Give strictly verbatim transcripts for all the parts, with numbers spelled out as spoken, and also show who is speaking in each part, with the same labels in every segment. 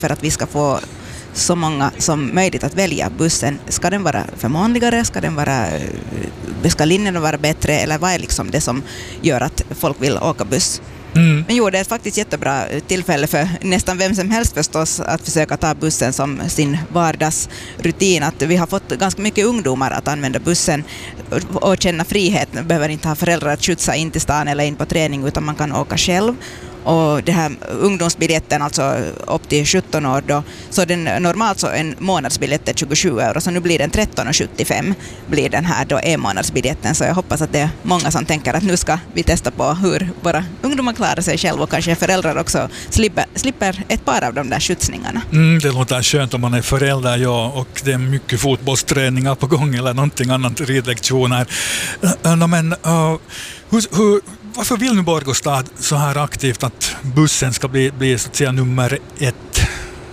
Speaker 1: för att vi ska få så många som möjligt att välja bussen. Ska den vara förmånligare? Ska den vara, ska linjerna vara bättre? Eller vad är liksom det som gör att folk vill åka buss? Mm. Men jo, det är faktiskt jättebra tillfälle för nästan vem som helst förstås att försöka ta bussen som sin vardagsrutin. Att vi har fått ganska mycket ungdomar att använda bussen och känna frihet. Man behöver inte ha föräldrar att skjutsa in till stan eller in på träning, utan man kan åka själv. Och det här ungdomsbiljetten, alltså upp till sjutton år då, så den normalt så en månadsbiljett är tjugosju euro, så nu blir den tretton sjuttiofem blir den här då en månadsbiljetten. Så jag hoppas att det är många som tänker att nu ska vi testa på hur våra ungdomar klarar sig själva, och kanske föräldrar också slipper, slipper ett par av de där skjutsningarna.
Speaker 2: Mm, det låter skönt om man är förälder, ja, och det är mycket fotbollsträningar på gång eller någonting annat, ridlektioner. Uh, men uh, hur, hur varför vill nu Borgostad så här aktivt att bussen ska bli, bli så att säga nummer ett?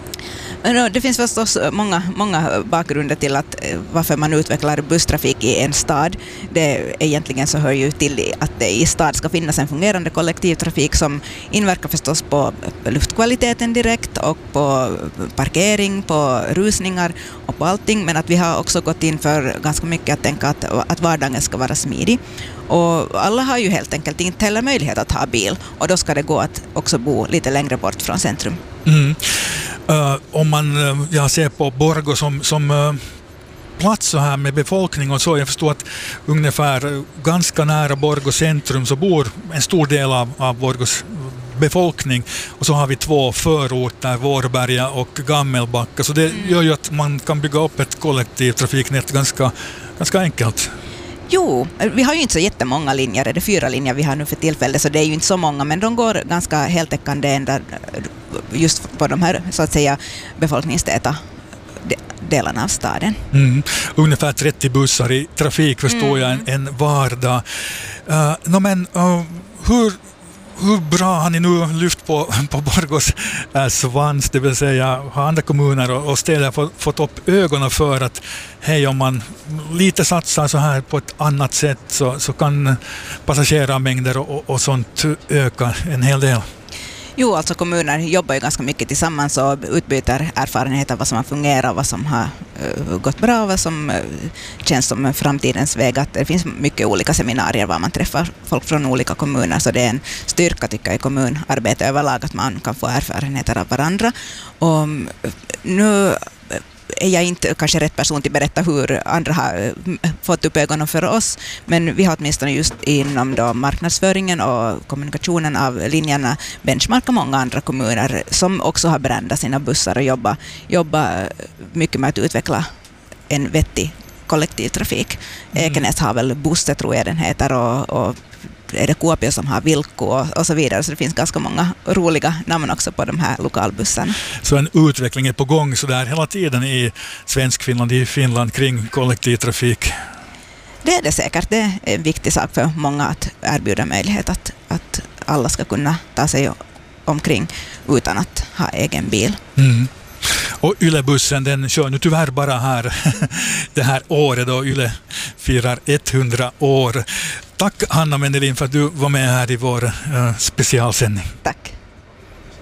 Speaker 1: Det finns förstås många, många bakgrunder till att varför man utvecklar busstrafik i en stad. Det egentligen så hör ju till att det i stad ska finnas en fungerande kollektivtrafik som inverkar förstås på luftkvaliteten direkt och på parkering, på rusningar och på allting. Men att vi har också gått in för ganska mycket att tänka att, att vardagen ska vara smidig. Och alla har ju helt enkelt inte heller möjlighet att ha bil, och då ska det gå att också bo lite längre bort från centrum.
Speaker 2: Mm. Uh, om man uh, jag ser på Borgå som, som uh, plats så här med befolkning och så, jag förstår att ungefär uh, ganska nära Borgå centrum så bor en stor del av, av Borgås befolkning, och så har vi två förorter, Vårberga och Gammelbacka, så det mm. gör ju att man kan bygga upp ett kollektivtrafiknät ganska, ganska enkelt.
Speaker 1: Jo, vi har ju inte så jättemånga linjer, det är fyra linjer vi har nu för tillfället, så det är ju inte så många, men de går ganska heltäckande ända just på de här så att säga befolkningstäta delarna av staden.
Speaker 2: Mm. Ungefär trettio bussar i trafik förstår mm. jag en, en vardag. Uh, no, men uh, hur Hur bra har ni nu lyft på, på Borgås äh, svans, det vill säga har andra kommuner och, och städer fått, fått upp ögonen för att hej, om man lite satsar så här på ett annat sätt så, så kan passagerarmängder och, och sånt öka en hel del?
Speaker 1: Jo, alltså kommuner jobbar ju ganska mycket tillsammans och utbyter erfarenheter vad som har fungerat, vad som har uh, gått bra, vad som uh, känns som framtidens väg. Att det finns mycket olika seminarier var man träffar folk från olika kommuner, så det är en styrka tycker jag i kommunarbete överlag att man kan få erfarenheter av varandra. Och nu är jag inte kanske rätt person till att berätta hur andra har fått upp ögonen för oss, men vi har åtminstone just inom då marknadsföringen och kommunikationen av linjerna benchmarkat många andra kommuner som också har brändat sina bussar och jobba, jobba mycket med att utveckla en vettig kollektivtrafik. Mm. Ekenäs har väl Busse, tror jag den heter, och, och är det Kuopio som har Vilkku och, och så vidare, så det finns ganska många roliga namn också på de här lokalbussarna.
Speaker 2: Så en utveckling är på gång så där hela tiden i svensk Finland, i Finland kring kollektivtrafik?
Speaker 1: Det är det säkert. Det är en viktig sak för många att erbjuda möjlighet att, att alla ska kunna ta sig omkring utan att ha egen bil.
Speaker 2: Mm. Och Yle-bussen, den kör nu tyvärr bara här det här året då Yle firar hundra år. Tack Hanna Mendelin för att du var med här i vår uh, specialsändning.
Speaker 1: Tack.